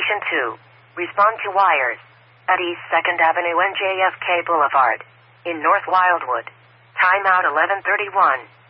Station 2. Respond to wires. At East 2nd Avenue and JFK Boulevard. In North Wildwood. Timeout 11:31.